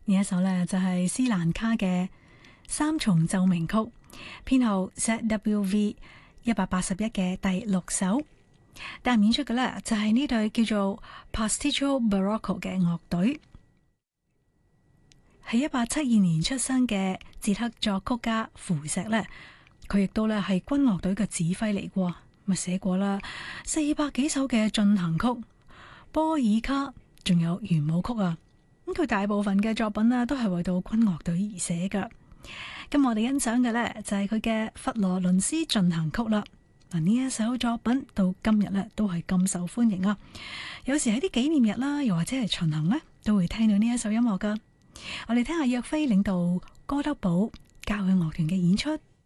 呢一首呢，就係斯蘭卡嘅三重奏鳴曲，編號 ZWV-181嘅第6首。但演出嘅呢，就係呢隊叫做 Pasticcio Barocco 嘅樂隊，係1872年出生嘅捷克作曲家符石呢，佢亦都咧係軍樂隊嘅指揮嚟過，咪寫過啦400幾首嘅進行曲、波爾卡，仲有圓舞曲啊。咁佢大部分嘅作品啊，都係為到軍樂隊而寫噶。咁我哋欣賞嘅呢，就係佢嘅佛羅倫斯進行曲啦。嗱，呢一首作品到今日呢，都係咁受歡迎啊。有時喺啲紀念日啦，又或者係巡行呢，都會聽到呢一首音樂噶。我哋聽下約菲領導哥德堡交響樂團嘅演出。